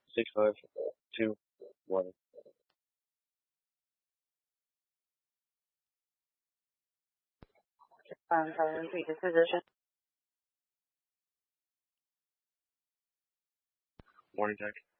Six, five, two, one. Repeat the position. Morning, Jack.